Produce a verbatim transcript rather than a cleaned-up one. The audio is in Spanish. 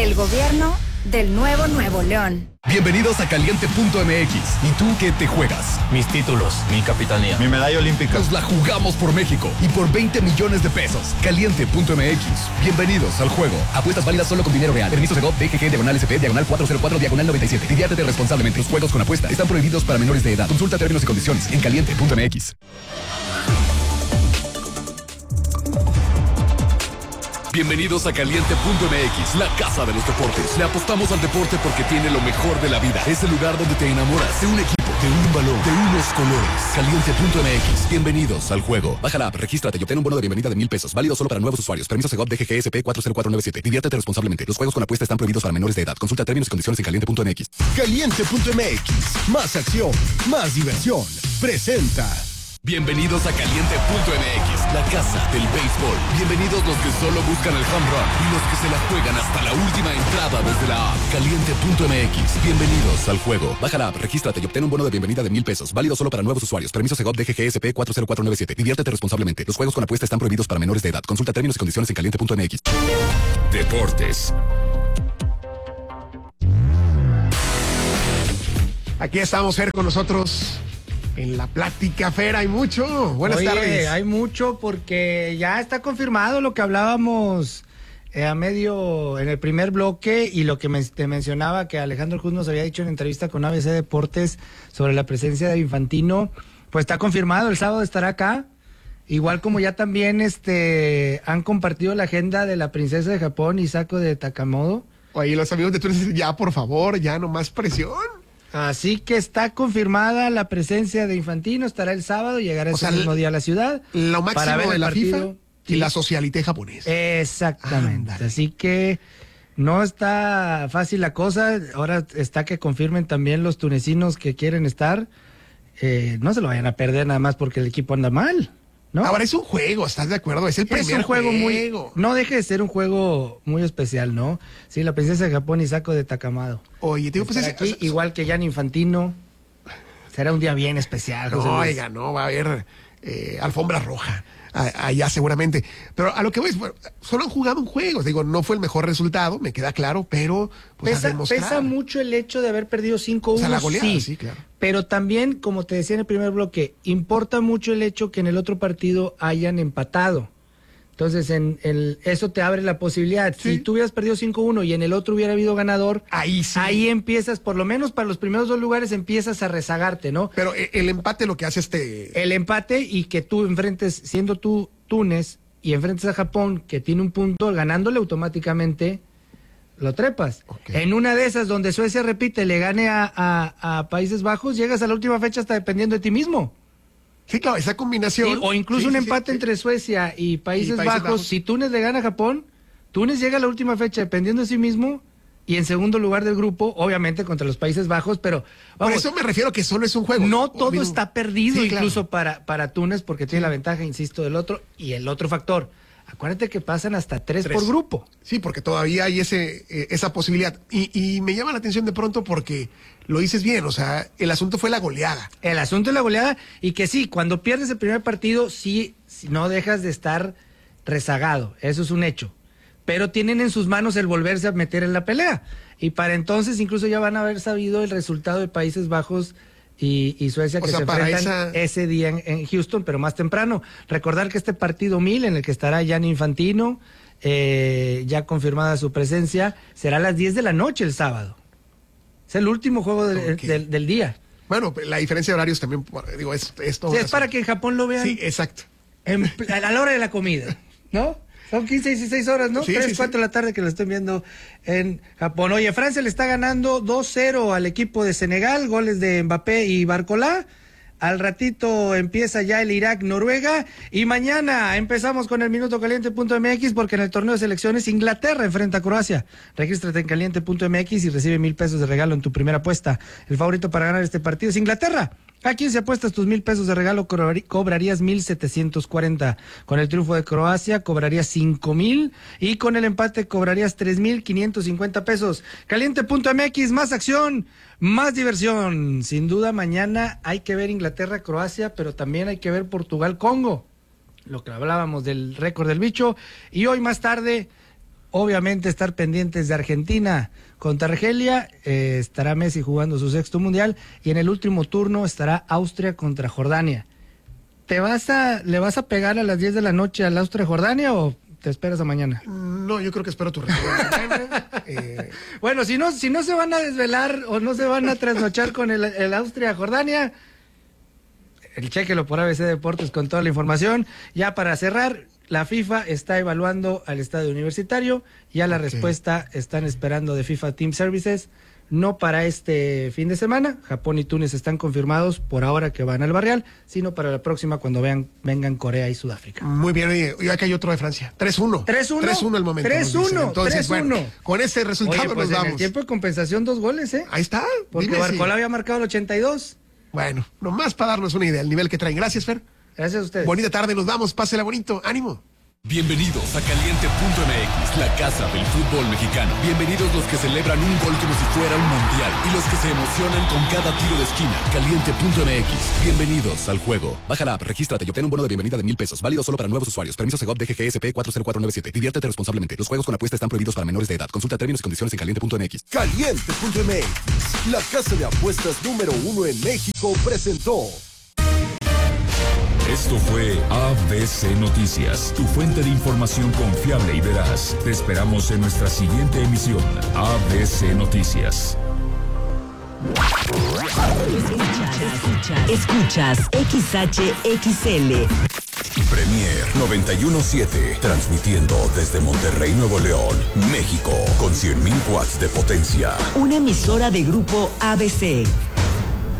El gobierno del nuevo Nuevo León. Bienvenidos a Caliente punto M X. ¿Y tú qué te juegas? Mis títulos, mi capitanía, mi medalla olímpica. Nos la jugamos por México y por veinte millones de pesos. Caliente punto M X. Bienvenidos al juego. Apuestas válidas solo con dinero real. Permiso Segov, D G G, diagonal S P, diagonal cuatro cero cuatro, diagonal noventa y siete. Diviértete responsablemente. Los juegos con apuesta están prohibidos para menores de edad. Consulta términos y condiciones en Caliente punto M X. Bienvenidos a Caliente punto M X, la casa de los deportes. Le apostamos al deporte porque tiene lo mejor de la vida. Es el lugar donde te enamoras de un equipo, de un balón, de unos colores. Caliente punto M X. Bienvenidos al juego. Baja la app, regístrate y obtén un bono de bienvenida de mil pesos. Válido solo para nuevos usuarios. Permiso Segov D G G S P cuatro cero cuatro nueve siete. Diviértete responsablemente. Los juegos con apuesta están prohibidos para menores de edad. Consulta términos y condiciones en Caliente punto M X. Caliente punto M X. Más acción, más diversión. Presenta. Bienvenidos a Caliente punto M X, la casa del béisbol. Bienvenidos los que solo buscan el home run y los que se la juegan hasta la última entrada desde la app. Caliente punto M X. Bienvenidos al juego. Baja la app, regístrate y obtén un bono de bienvenida de mil pesos. Válido solo para nuevos usuarios. Permiso Segov D G G S P cuatro cero cuatro nueve siete. Diviértete responsablemente. Los juegos con apuesta están prohibidos para menores de edad. Consulta términos y condiciones en Caliente punto M X. Deportes. Aquí estamos, Fer, con nosotros. En la plática, Fer, hay mucho. Buenas Oye, tardes. Hay mucho porque ya está confirmado lo que hablábamos eh, a medio en el primer bloque y lo que me, te mencionaba que Alejandro Cruz nos había dicho en entrevista con A B C Deportes sobre la presencia de Infantino. Pues está confirmado, el sábado estará acá. Igual como ya también este han compartido la agenda de la princesa de Japón, Hisako de Takamoto. Oye, los amigos de Túnez, ya por favor, ya no más presión. Así que está confirmada la presencia de Infantino, estará el sábado, llegará ese mismo día a la ciudad. Lo máximo para ver de el la partido. FIFA y Sí. la socialité japonesa. Exactamente. Ándale. Así que no está fácil la cosa. Ahora está que confirmen también los tunecinos que quieren estar. Eh, no se lo vayan a perder nada más porque el equipo anda mal, ¿no? Ahora es un juego, ¿estás de acuerdo? Es el primer es un juego, juego. muy... No deje de ser un juego muy especial, ¿no? Sí, la princesa de Japón, Hisako de Takamado. Oye, te digo, pues Estará es, aquí, igual que Gianni Infantino. Será un día bien especial, José no, Luis. oiga, no, va a haber eh, alfombra roja a- allá seguramente. Pero a lo que voy es, bueno, solo han jugado un juego. Digo, no fue el mejor resultado, me queda claro, pero pues a Pesa, demostrar. pesa mucho el hecho de haber perdido cinco uno, O sea, la goleada, sí, sí, claro. Pero también, como te decía en el primer bloque, importa mucho el hecho que en el otro partido hayan empatado. Entonces, en el, eso te abre la posibilidad. Sí. Si tú hubieras perdido cinco uno y en el otro hubiera habido ganador, Ahí sí. ahí empiezas, por lo menos para los primeros dos lugares, empiezas a rezagarte, ¿no? Pero eh, el empate lo que hace este... El empate y que tú enfrentes, siendo tú Túnez y enfrentes a Japón, que tiene un punto, ganándole automáticamente, lo trepas. Okay. En una de esas donde Suecia repite, le gane a, a, a Países Bajos, llegas a la última fecha hasta dependiendo de ti mismo. Sí, claro, esa combinación. Sí, o incluso Sí, un sí, empate sí, entre Suecia y Países, Y Países Bajos. Bajos. Si Túnez le gana a Japón, Túnez llega a la última fecha dependiendo de sí mismo y en segundo lugar del grupo, obviamente contra los Países Bajos, pero Por vamos, eso me refiero que solo es un juego. no O, todo digo, está perdido, sí, claro. incluso para, para Túnez, porque tiene la ventaja, insisto, del otro. Y el otro factor, acuérdate que pasan hasta tres, Tres. por grupo. Sí, porque todavía hay ese eh, esa posibilidad. Y, y me llama la atención de pronto porque lo dices bien, o sea, el asunto fue la goleada. El asunto es la goleada y que sí, cuando pierdes el primer partido, sí, sí, no dejas de estar rezagado, eso es un hecho. Pero tienen en sus manos el volverse a meter en la pelea. Y para entonces incluso ya van a haber sabido el resultado de Países Bajos y, y Suecia O que sea, se para enfrentan esa- ese día en, en Houston, pero más temprano. Recordar que este partido mil, en el que estará Gianni Infantino, eh, ya confirmada su presencia, será a las diez de la noche el sábado. Es el último juego del, Ok. del, del día. Bueno, la diferencia de horarios también, digo, es, es todo Sí, un es para asunto. que en Japón lo vean Sí, exacto. en pl- a la hora de la comida, ¿no? Son quince, dieciséis horas, ¿no? Sí, tres, sí, sí. cuatro de la tarde que lo estoy viendo en Japón. Oye, Francia le está ganando dos cero al equipo de Senegal, goles de Mbappé y Barcolá. Al ratito empieza ya el Irak-Noruega y mañana empezamos con el Minuto Caliente punto M X porque en el torneo de selecciones Inglaterra enfrenta a Croacia. Regístrate en Caliente punto M X y recibe mil pesos de regalo en tu primera apuesta. El favorito para ganar este partido es Inglaterra. Aquí si apuestas tus mil pesos de regalo cobrar- cobrarías mil setecientos cuarenta. Con el triunfo de Croacia cobrarías cinco mil y con el empate cobrarías tres mil quinientos cincuenta pesos. Caliente punto M X, más acción, más diversión. Sin duda mañana hay que ver Inglaterra-Croacia, pero también hay que ver Portugal-Congo. Lo que hablábamos del récord del bicho. Y hoy más tarde, Obviamente estar pendientes de Argentina contra Argelia, eh, estará Messi jugando su sexto mundial, y en el último turno estará Austria contra Jordania. ¿Te vas a, le vas a pegar a las diez de la noche al Austria-Jordania o te esperas a mañana? No, yo creo que espero tu respuesta. eh... Bueno, si no, si no se van a desvelar o no se van a trasnochar con el, el Austria-Jordania, el chéquelo por A B C Deportes con toda la información. Ya para cerrar, la FIFA está evaluando al estadio universitario, ya la okay. respuesta están esperando de FIFA Team Services, no para este fin de semana. Japón y Túnez están confirmados por ahora que van al Barrial, sino para la próxima cuando vean, vengan Corea y Sudáfrica. Muy bien, oye, y acá hay otro de Francia, tres uno. tres uno. tres uno al momento. tres uno. Entonces, tres uno. Bueno, con ese resultado oye, pues nos en vamos. El tiempo de compensación, dos goles, ¿eh? Ahí está. Porque Barcola si... había marcado el ochenta y dos. Bueno, nomás para darnos una idea del nivel que traen. Gracias, Fer. Gracias a ustedes. Bonita tarde, nos vamos, pásela bonito, ánimo. Bienvenidos a Caliente punto M X, la casa del fútbol mexicano. Bienvenidos los que celebran un gol como si fuera un mundial y los que se emocionan con cada tiro de esquina. Caliente punto M X, bienvenidos al juego. Baja la app, regístrate y obtén un bono de bienvenida de mil pesos, válido solo para nuevos usuarios. Permiso Segov D G G S P cuatro cero cuatro nueve siete. Diviértete responsablemente. Los juegos con apuesta están prohibidos para menores de edad. Consulta términos y condiciones en Caliente punto M X. Caliente punto M X, la casa de apuestas número uno en México, presentó. Esto fue A B C Noticias, tu fuente de información confiable y veraz. Te esperamos en nuestra siguiente emisión. A B C Noticias. Escuchas, escuchas, escuchas X H X L. Premier noventa y uno punto siete, transmitiendo desde Monterrey, Nuevo León, México, con cien mil watts de potencia. Una emisora de grupo A B C.